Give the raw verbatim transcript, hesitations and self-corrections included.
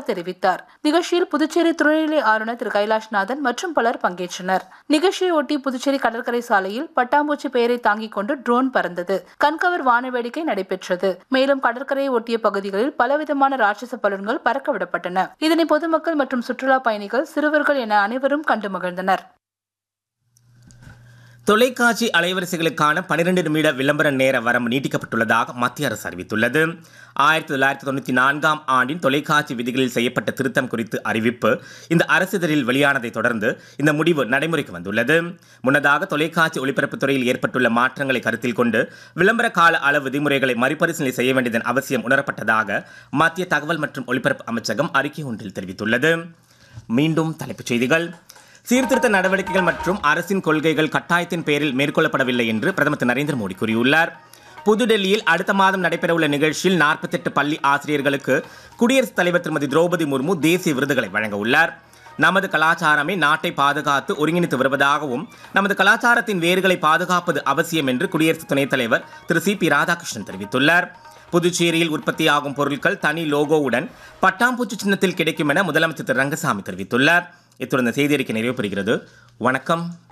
தெரிவித்தார். நிகழ்ச்சியில் புதுச்சேரி துணைநிலை ஆளுநர் திரு கைலாஷ்நாதன் மற்றும் பலர் பங்கேற்றனர். நிகழ்ச்சியை ஒட்டி புதுச்சேரி கடற்கரை சாலையில் பட்டாம்பூச்சி பெயரை தாங்கிக் கொண்டு ட்ரோன் பறந்தது. கண்கவர் வானவேடிக்கை நடைபெற்றது. மேலும் கடற்கரையை ஒட்டிய பகுதிகளில் பலவிதமான ராட்சச பலூன்கள் பறக்க விடப்பட்டன. இதனை பொதுமக்கள் மற்றும் சுற்றுலா பயணிகள், சிறுவர்கள் என அனைவரும் கண்டு மகிழ்ந்தனர். தொலைக்காட்சி அலைவரிசைகளுக்கான பனிரெண்டு நிமிட விளம்பர நேர வரம்பு நீட்டிக்கப்பட்டுள்ளதாக மத்திய அரசு அறிவித்துள்ளது. ஆயிரத்தி தொள்ளாயிரத்தி தொண்ணூற்றி நான்காம் ஆண்டின் தொலைக்காட்சி விதிகளில் செய்யப்பட்ட திருத்தம் குறித்து அறிவிப்பு இந்த அரசிதழில் வெளியானதை தொடர்ந்து இந்த முடிவு நடைமுறைக்கு வந்துள்ளது. முன்னதாக தொலைக்காட்சி ஒளிபரப்புத் துறையில் ஏற்பட்டுள்ள மாற்றங்களை கருத்தில் கொண்டு விளம்பர கால அளவு விதிமுறைகளை மறுபரிசீலனை செய்ய வேண்டியதன் அவசியம் உணரப்பட்டதாக மத்திய தகவல் மற்றும் ஒலிபரப்பு அமைச்சகம் அறிக்கை ஒன்றில் தெரிவித்துள்ளது. மீண்டும் தலைப்புச் செய்திகள். சீர்திருத்த நடவடிக்கைகள் மற்றும் அரசின் கொள்கைகள் கட்டாயத்தின் பேரில் மேற்கொள்ளப்படவில்லை என்று பிரதமர் திரு நரேந்திர மோடி கூறியுள்ளார். புதுடெல்லியில் அடுத்த மாதம் நடைபெறவுள்ள நிகழ்ச்சியில் நாற்பத்தி எட்டு பள்ளி ஆசிரியர்களுக்கு குடியரசுத் தலைவர் திருமதி திரௌபதி முர்மு தேசிய விருதுகளை வழங்க உள்ளார். நமது கலாச்சாரமே நாட்டை பாதுகாத்து ஒருங்கிணைத்து வருவதாகவும் நமது கலாச்சாரத்தின் வேர்களை பாதுகாப்பது அவசியம் என்று குடியரசு துணைத் தலைவர் திரு சி பி ராதாகிருஷ்ணன் தெரிவித்துள்ளார். புதுச்சேரியில் உற்பத்தியாகும் பொருட்கள் தனி லோகோவுடன் பட்டாம்பூச்சி சின்னத்தில் கிடைக்கும் என முதலமைச்சர் திரு ரங்கசாமி தெரிவித்துள்ளார். இத்துடன் செய்தி அறிக்கை நிறைவு பெறுகிறது. வணக்கம்.